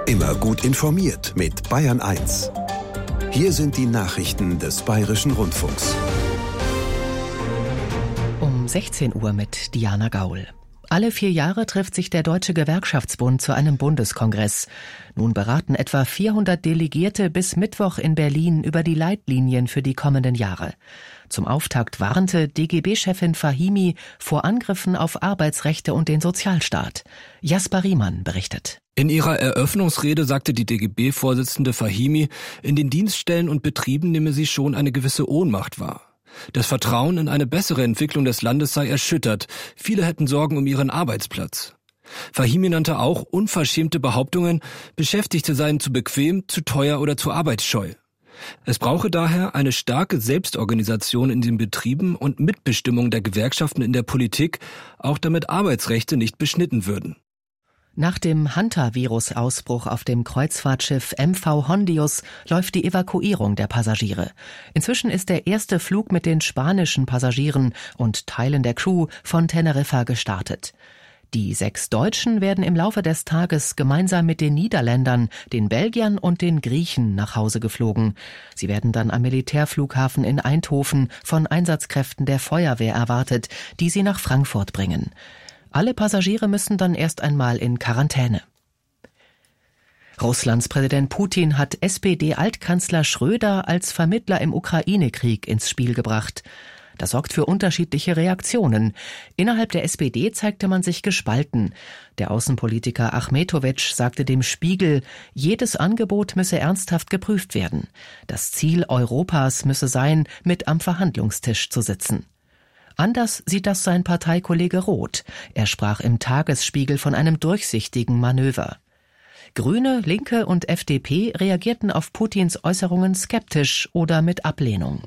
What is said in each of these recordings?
Immer gut informiert mit Bayern 1. Hier sind die Nachrichten des Bayerischen Rundfunks. Um 16 Uhr mit Diana Gaul. Alle 4 Jahre trifft sich der Deutsche Gewerkschaftsbund zu einem Bundeskongress. Nun beraten etwa 400 Delegierte bis Mittwoch in Berlin über die Leitlinien für die kommenden Jahre. Zum Auftakt warnte DGB-Chefin Fahimi vor Angriffen auf Arbeitsrechte und den Sozialstaat. Jasper Riemann berichtet. In ihrer Eröffnungsrede sagte die DGB-Vorsitzende Fahimi, in den Dienststellen und Betrieben nehme sie schon eine gewisse Ohnmacht wahr. Das Vertrauen in eine bessere Entwicklung des Landes sei erschüttert. Viele hätten Sorgen um ihren Arbeitsplatz. Fahimi nannte auch unverschämte Behauptungen, Beschäftigte seien zu bequem, zu teuer oder zu arbeitsscheu. Es brauche daher eine starke Selbstorganisation in den Betrieben und Mitbestimmung der Gewerkschaften in der Politik, auch damit Arbeitsrechte nicht beschnitten würden. Nach dem Hantavirus-Ausbruch auf dem Kreuzfahrtschiff MV Hondius läuft die Evakuierung der Passagiere. Inzwischen ist der erste Flug mit den spanischen Passagieren und Teilen der Crew von Teneriffa gestartet. Die 6 Deutschen werden im Laufe des Tages gemeinsam mit den Niederländern, den Belgiern und den Griechen nach Hause geflogen. Sie werden dann am Militärflughafen in Eindhoven von Einsatzkräften der Feuerwehr erwartet, die sie nach Frankfurt bringen. Alle Passagiere müssen dann erst einmal in Quarantäne. Russlands Präsident Putin hat SPD-Altkanzler Schröder als Vermittler im Ukraine-Krieg ins Spiel gebracht. Das sorgt für unterschiedliche Reaktionen. Innerhalb der SPD zeigte man sich gespalten. Der Außenpolitiker Achmetowitsch sagte dem Spiegel, jedes Angebot müsse ernsthaft geprüft werden. Das Ziel Europas müsse sein, mit am Verhandlungstisch zu sitzen. Anders sieht das sein Parteikollege Roth. Er sprach im Tagesspiegel von einem durchsichtigen Manöver. Grüne, Linke und FDP reagierten auf Putins Äußerungen skeptisch oder mit Ablehnung.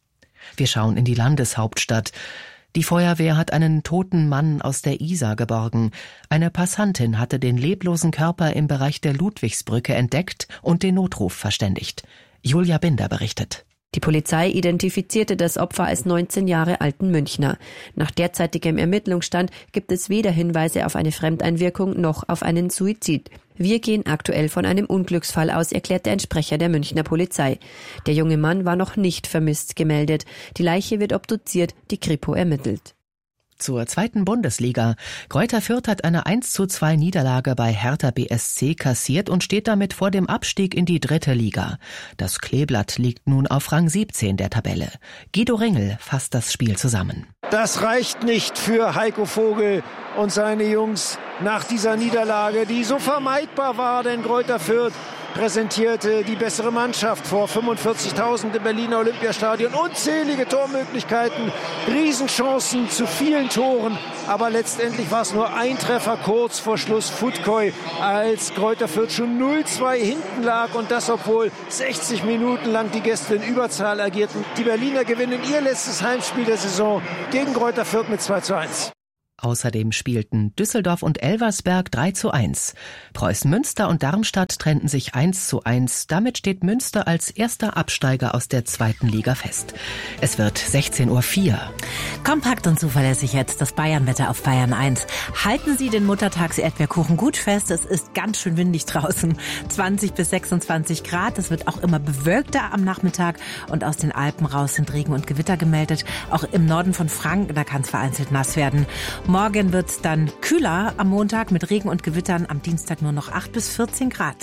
Wir schauen in die Landeshauptstadt. Die Feuerwehr hat einen toten Mann aus der Isar geborgen. Eine Passantin hatte den leblosen Körper im Bereich der Ludwigsbrücke entdeckt und den Notruf verständigt. Julia Binder berichtet. Die Polizei identifizierte das Opfer als 19 Jahre alten Münchner. Nach derzeitigem Ermittlungsstand gibt es weder Hinweise auf eine Fremdeinwirkung noch auf einen Suizid. Wir gehen aktuell von einem Unglücksfall aus, erklärte ein Sprecher der Münchner Polizei. Der junge Mann war noch nicht vermisst gemeldet. Die Leiche wird obduziert, die Kripo ermittelt. Zur 2. Bundesliga. Greuther Fürth hat eine 1:2 Niederlage bei Hertha BSC kassiert und steht damit vor dem Abstieg in die 3. Liga. Das Kleeblatt liegt nun auf Rang 17 der Tabelle. Guido Ringel fasst das Spiel zusammen. Das reicht nicht für Heiko Vogel und seine Jungs nach dieser Niederlage, die so vermeidbar war, denn Greuther Fürth präsentierte die bessere Mannschaft vor 45.000 im Berliner Olympiastadion. Unzählige Tormöglichkeiten, Riesenchancen zu vielen Toren. Aber letztendlich war es nur ein Treffer kurz vor Schluss. Futkoi, als Greuther Fürth schon 0:2 hinten lag. Und das, obwohl 60 Minuten lang die Gäste in Überzahl agierten. Die Berliner gewinnen ihr letztes Heimspiel der Saison gegen Greuther Fürth mit 2:1. Außerdem spielten Düsseldorf und Elversberg 3:1. Preußen Münster und Darmstadt trennten sich 1:1. Damit steht Münster als erster Absteiger aus der 2. Liga fest. Es wird 16:04 Uhr. Kompakt und zuverlässig jetzt das Bayernwetter auf Bayern 1. Halten Sie den Muttertags-Erdbeerkuchen gut fest. Es ist ganz schön windig draußen. 20 bis 26 Grad. Es wird auch immer bewölkter am Nachmittag. Und aus den Alpen raus sind Regen und Gewitter gemeldet. Auch im Norden von Franken, da kann es vereinzelt nass werden. Morgen wird es dann kühler am Montag mit Regen und Gewittern, am Dienstag nur noch 8 bis 14 Grad.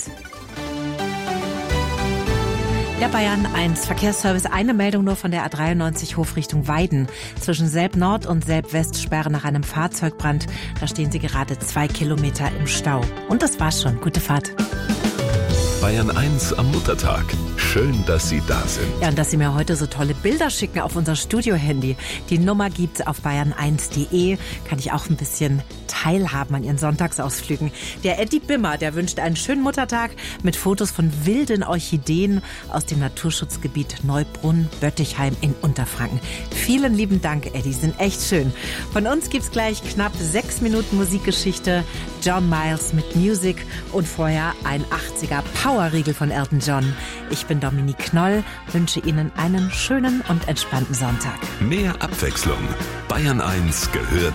Der Bayern 1 Verkehrsservice, eine Meldung nur von der A93 Hof Richtung Weiden. Zwischen Selb Nord und Selb West Sperre nach einem Fahrzeugbrand. Da stehen Sie gerade 2 Kilometer im Stau. Und das war's schon. Gute Fahrt. Bayern 1 am Muttertag. Schön, dass Sie da sind. Ja, und dass Sie mir heute so tolle Bilder schicken auf unser Studio-Handy. Die Nummer gibt's auf bayern1.de. Kann ich auch ein bisschen teilhaben an Ihren Sonntagsausflügen. Der Eddie Bimmer, der wünscht einen schönen Muttertag mit Fotos von wilden Orchideen aus dem Naturschutzgebiet Neubrunn-Böttichheim in Unterfranken. Vielen lieben Dank, Eddie. Sie sind echt schön. Von uns gibt's gleich knapp 6 Minuten Musikgeschichte. John Miles mit Music und vorher ein 80er Powerriegel von Elton John. Ich bin Dominique Knoll, wünsche Ihnen einen schönen und entspannten Sonntag. Mehr Abwechslung. Bayern 1 gehört